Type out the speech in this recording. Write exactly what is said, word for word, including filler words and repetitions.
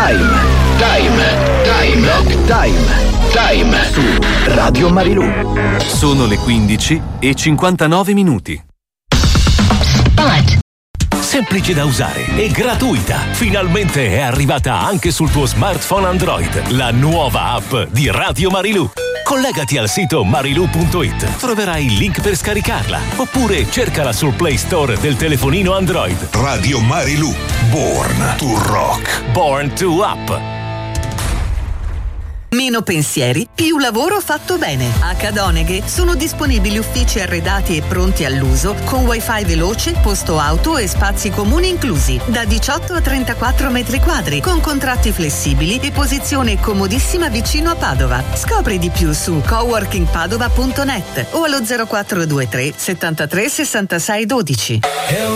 Time. Time. Time. Rock Time. Time su Radio Marilù. Sono le quindici e cinquantanove minuti. Spot. Semplice da usare e gratuita. Finalmente è arrivata anche sul tuo smartphone Android la nuova app di Radio Marilù. Collegati al sito marilù punto it. Troverai il link per scaricarla. Oppure cercala sul Play Store del telefonino Android. Radio Marilù. Born to rock. Born to up. Meno pensieri, più lavoro fatto bene. A Cadoneghe sono disponibili uffici arredati e pronti all'uso con wifi veloce, posto auto e spazi comuni inclusi. Da diciotto a trentaquattro metri quadri, con contratti flessibili e posizione comodissima vicino a Padova. Scopri di più su coworking padova punto net o allo zero quattro due tre settantatré sessantasei dodici.